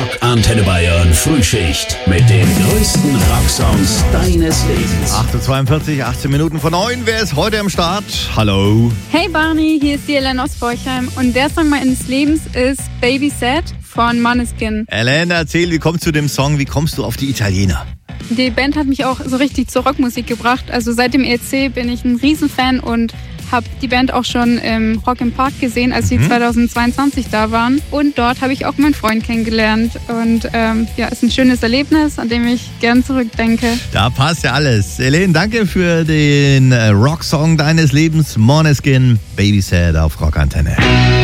Rock Antenne Bayern Frühschicht mit den größten Rocksongs deines Lebens. 8.42 Uhr, 18 Minuten vor 9. Wer ist heute am Start? Hallo. Hey Barney, hier ist die Ellen aus Forchheim und der Song meines Lebens ist Baby Sad von Måneskin. Ellen, erzähl, wie kommst du zu dem Song? Wie kommst du auf die Italiener? Die Band hat mich auch so richtig zur Rockmusik gebracht. Also seit dem ESC bin ich ein Riesenfan und habe die Band auch schon im Rock im Park gesehen, als sie 2022 da waren. Und dort habe ich auch meinen Freund kennengelernt. Und ist ein schönes Erlebnis, an dem ich gern zurückdenke. Da passt ja alles. Ellen, danke für den Rocksong deines Lebens. Måneskin, Baby Sad auf Rockantenne.